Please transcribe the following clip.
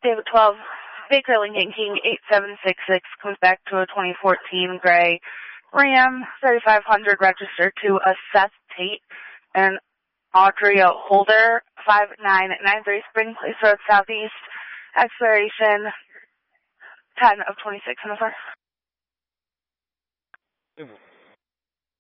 David 12, Baker Lincoln King 8766 comes back to a 2014 gray Ram 3500 registered to a Seth Tate and Audrey Holder 5993 Spring Place Road Southeast, expiration 10 of 26 in the